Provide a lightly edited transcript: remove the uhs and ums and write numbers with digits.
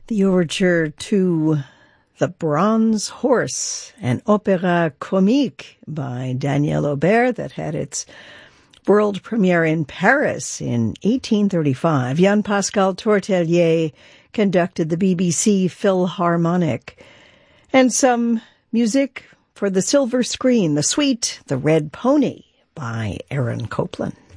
The overture to The Bronze Horse, an opéra comique by Daniel Aubert that had its world premiere in Paris in 1835. Jean-Pascal Tortelier conducted the BBC Philharmonic. And some music for the silver screen, the suite The Red Pony by Aaron Copland.